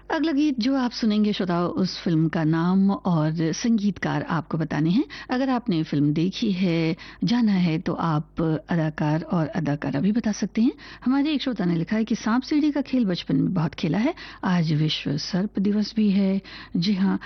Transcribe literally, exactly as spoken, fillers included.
अगला गीत जो आप सुनेंगे श्रोताओ, उस फ़िल्म का नाम और संगीतकार आपको बताने हैं। अगर आपने फ़िल्म देखी है, जाना है तो आप अदाकार और अदाकारा भी बता सकते हैं। हमारे एक श्रोता ने लिखा है कि सांप सीढ़ी का खेल बचपन में बहुत खेला है। आज विश्व सर्प दिवस भी है। जी हाँ,